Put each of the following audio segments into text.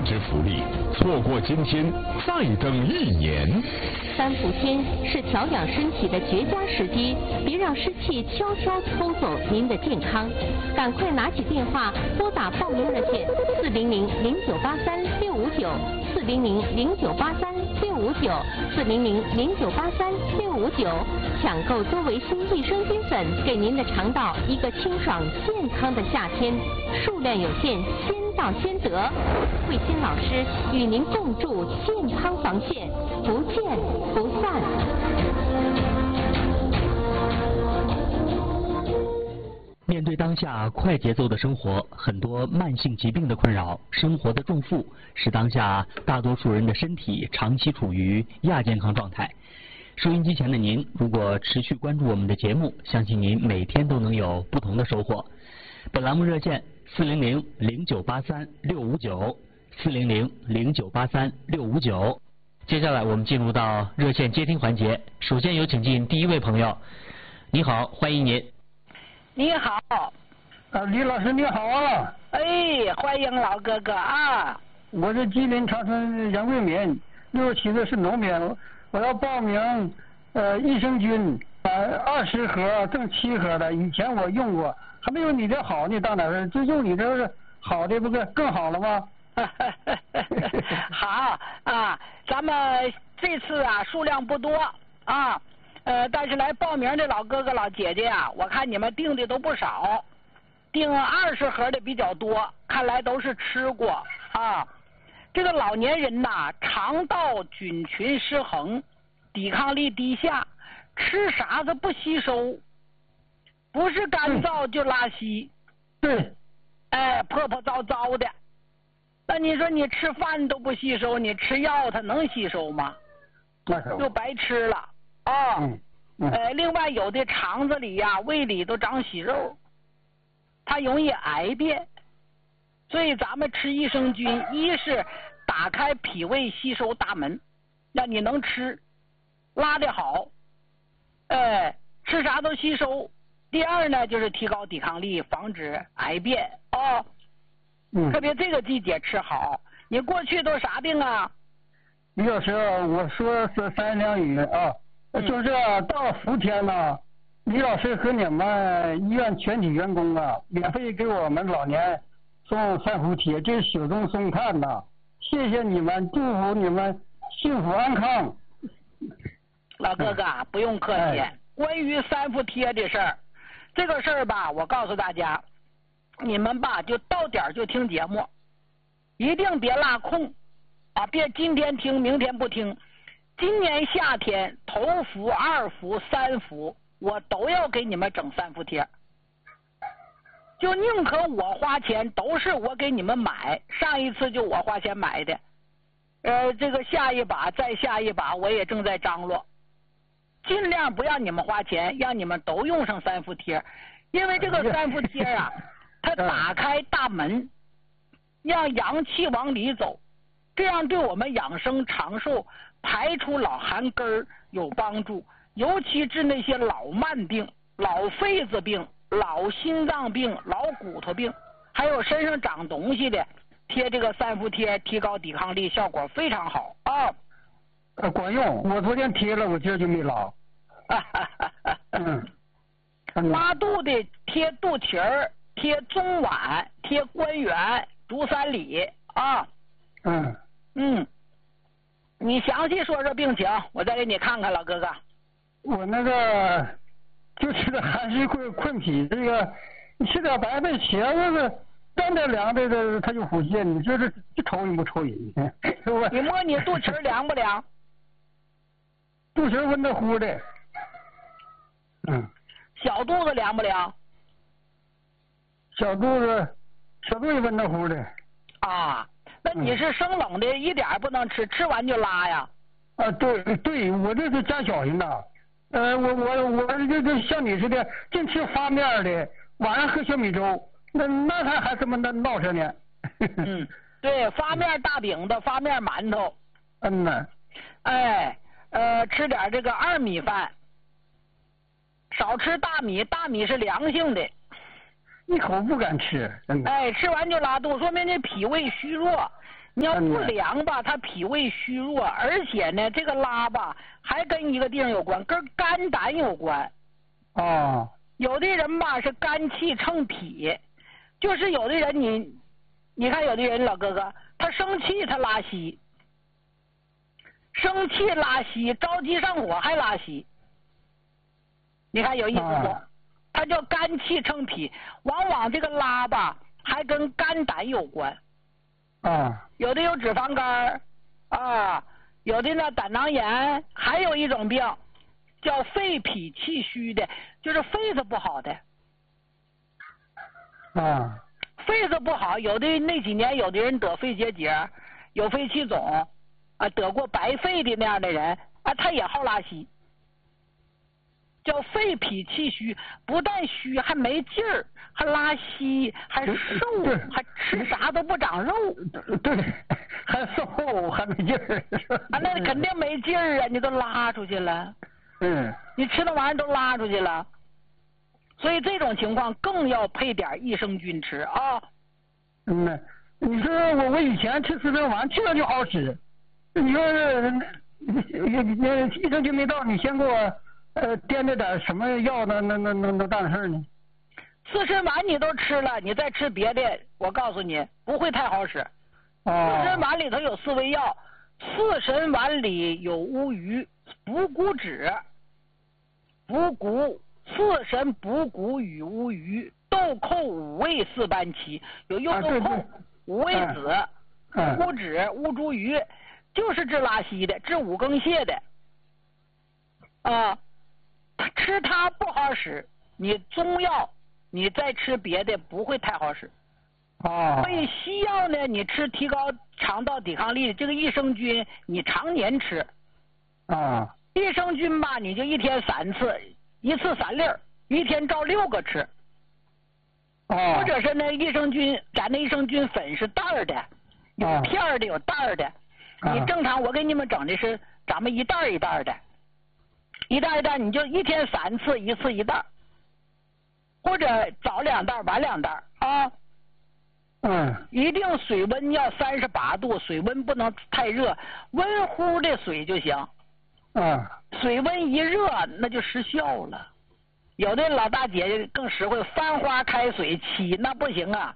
值福利，错过今天再等1年。 三伏天是调养身体的绝佳时机，别让湿气悄悄偷走您的健康。赶快拿起电话拨打报名热线400-0983-659，400-0983-659，400-0983-659，抢购多维新益生菌粉，给您的肠道一个清爽健康的夏天。数量有限，先到先得。慧心老师与您共筑健康防线，不见不散。 面对当下快节奏的生活，很多慢性疾病的困扰，生活的重负，使当下大多数人的身体长期处于亚健康状态。收音机前的您，如果持续关注我们的节目，相信您每天都能有不同的收获。本栏目热线400-0983-659，400-0983-659。接下来我们进入到热线接听环节，首先有请进第一位朋友。你好，欢迎您。 你好， 李老师你好啊！ 哎，欢迎老哥哥啊！ 我是吉林长春杨贵民，67岁是农民，我要报名益生菌，20盒挣7盒的，以前我用过，还没有你这好呢，到哪儿就用你这是好的，不是更好了吗？ 好啊，咱们这次啊数量不多啊。但是来报名的老哥哥老姐姐啊，我看你们订的都不少，订20盒的比较多，看来都是吃过啊。这个老年人呐，肠道菌群失衡，抵抗力低下，吃啥子不吸收，不是干燥就拉稀， 对， 哎，破破糟糟的。那你说你吃饭都不吸收，你吃药它能吸收吗？就白吃了。另外有的肠子里呀、胃里都长息肉，它容易癌变，所以咱们吃益生菌，一是打开脾胃吸收大门，让你能吃，拉得好，吃啥都吸收。第二呢，就是提高抵抗力，防止癌变特别这个季节吃好。你过去都啥病啊？ 李老师，我说是3两语啊。就是到伏天呢，李老师和你们医院全体员工啊，免费给我们老年送3伏贴，这是雪中送炭呐！谢谢你们，祝福你们幸福安康。 老哥哥，不用客气。关于3伏贴的事儿，这个事儿吧，我告诉大家，你们吧就到点就听节目，一定别落空啊！别今天听，明天不听。今年夏天头伏、2伏、3伏，我都要给你们整3伏贴，就宁可我花钱，都是我给你们买。上一次就我花钱买的，这个下一把再下一把我也正在张罗，尽量不让你们花钱，让你们都用上3伏贴，因为这个3伏贴啊，它打开大门，让阳气往里走，这样对我们养生长寿、排除老寒根儿有帮助，尤其治那些老慢病、老痱子病、老心脏病、老骨头病，还有身上长东西的，贴这个3伏贴，提高抵抗力，效果非常好啊！ 管用，我昨天贴了，我今儿就没拉。 拉肚的贴肚脐儿，贴中脘，贴关元、足三里啊。你详细说说病情，我再给你看看，老哥哥。 我那个就是寒湿困脾，这个你吃点白菜茄子，沾点凉的，它就腹泻。你说这愁人不愁人？是不？ 你摸你肚脐凉不凉？ 肚脐温乎乎的。 小肚子凉不凉？ 小肚子温乎的。 啊。那你是生冷的，一点不能吃，吃完就拉呀？ 对，我这是家小人呐。我这像你似的，净吃发面的，晚上喝小米粥，那他还这么闹腾呢？ 对，发面大饼的，发面馒头。吃点这个2米饭，少吃大米，大米是凉性的。 一口不敢吃，真的。 吃完就拉肚，说明你脾胃虚弱。 你要不良吧，他脾胃虚弱，而且呢，这个拉吧还跟一个地方有关，跟肝胆有关。 哦。 有的人吧是肝气乘脾，就是有的人你看有的人老哥哥，他生气他拉稀，生气拉稀，着急上火还拉稀。你看有意思不？他叫肝气乘脾，往往这个拉吧还跟肝胆有关。有的有脂肪肝啊，有的呢胆囊炎，还有一种病叫肺脾气虚的，就是肺子不好的。肺子不好，有的那几年有的人得肺结节，有肺气肿啊，得过白肺的那样的人啊，他也好拉稀。叫肺脾气虚，不但虚，还没劲儿，还拉稀，还瘦，还吃啥都不长肉。 对，还瘦，还没劲儿。 啊，那肯定没劲儿啊！你都拉出去了。你吃那玩意儿都拉出去了，所以这种情况更要配点益生菌吃啊。 你说我以前吃这玩意儿吃了就好使，你说益生菌没到，你先给我。掂着点什么药能办事呢？ 四神丸你都吃了，你再吃别的，我告诉你不会太好使。四神丸里头有4味药，四神丸里有乌鱼、补骨脂、补骨、四神补骨与乌鱼、豆蔻5味4般齐，有柚豆蔻、五味子、乌脂、乌猪鱼，就是治拉稀的，治五更泻的。吃它不好使，你中药你再吃别的不会太好使。所以西药呢，你吃提高肠道抵抗力，这个益生菌你常年吃。益生菌吧，你就一天3次，一次3粒儿，一天照6个吃。或者是那益生菌，咱那益生菌粉是袋儿的，有片儿的，有袋儿的。你正常我给你们整的是咱们一袋一袋的。一袋一袋，你就一天3次，一次1袋，或者早2袋，晚2袋啊。一定水温要38度，水温不能太热，温乎的水就行。水温一热那就失效了。有的老大姐更实惠，翻花开水沏那不行啊。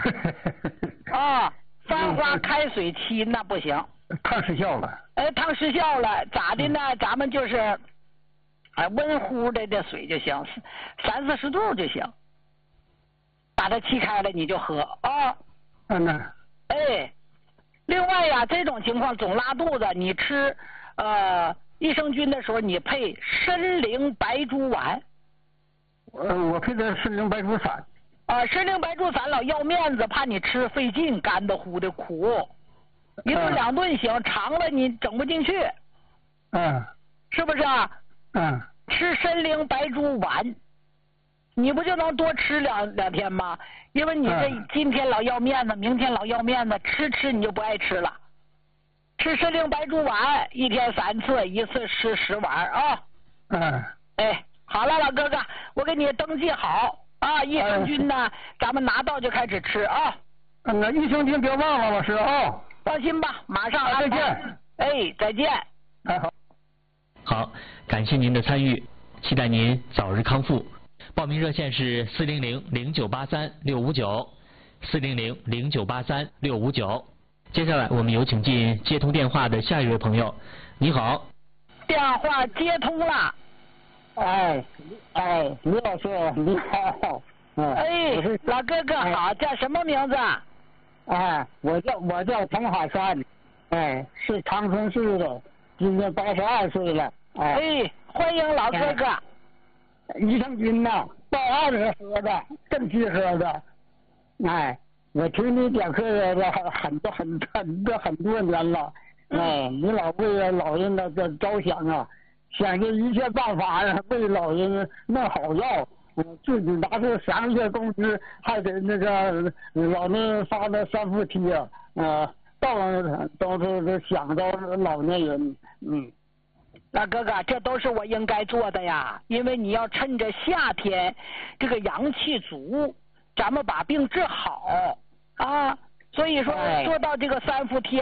翻花开水沏那不行， 烫失效了。 烫失效了，咋的呢？咱们就是。温乎的水就行，30-40度就行，把它沏开了你就喝啊。另外呀，这种情况总拉肚子，你吃益生菌的时候，你配参苓白术丸。 我配的参苓白术散。 参苓白术散老要面子，怕你吃费劲，干的乎的苦。1顿2顿行，长了你整不进去。是不是啊？吃参苓白术丸，你不就能多吃两天吗？因为你这今天老要面子，明天老要面子，吃你就不爱吃了。吃参苓白术丸，一天3次，一次吃10丸啊。好了，老哥哥，我给你登记好啊。益生菌呢，咱们拿到就开始吃啊。 益生菌别忘了，老师啊。 放心吧，马上安排。 再见。 再见。 好，感谢您的参与，期待您早日康复。报名热线是400-0983-659，400-0983-659。接下来我们有请进接通电话的下一位朋友。你好。 电话接通了。 李老师你好。 老哥哥好，叫什么名字？ 我叫滕海山，是长春市的。今年82岁了。 欢迎老哥哥。 益生菌呐，到20喝的，正气喝的。我听你讲课的很多年了。你老为老人的着想啊，想尽一切办法为老人弄好药，自己拿出3个月工资，还给那个老人发那3伏贴都是想到老年人。 老哥哥，这都是我应该做的呀，因为你要趁着夏天这个阳气足，咱们把病治好啊。 所以说，说到这个三伏贴